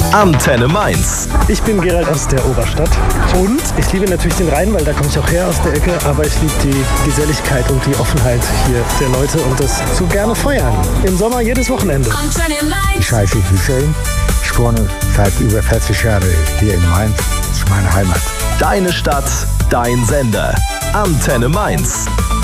Antenne Mainz. Ich bin Gerald aus der Oberstadt und ich liebe natürlich den Rhein, weil da komme ich auch her aus der Ecke, aber ich liebe die Geselligkeit und die Offenheit hier der Leute und das so gerne feiern. Im Sommer jedes Wochenende. Ich heiße Hussein, ich wohne seit über 40 Jahren hier in Mainz, das ist meine Heimat. Deine Stadt, dein Sender. Antenne Mainz.